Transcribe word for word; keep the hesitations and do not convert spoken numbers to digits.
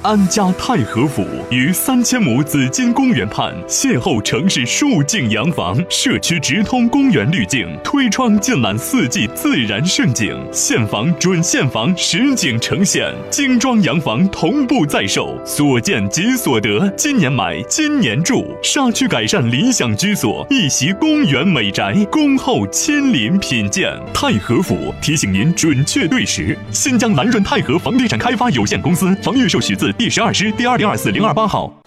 安家太和府于三千亩紫金公园畔，邂逅城市数境洋房，社区直通公园滤镜，推窗尽览四季自然盛景，现房准现房实景呈现，精装洋房同步在售，所见即所得，今年买，今年住。沙区改善理想居所，一席公园美宅，恭候亲临品鉴。太和府提醒您准确对时。新疆蓝润太和房地产开发有限公司房预授许字第十二师第二零二四零二八号。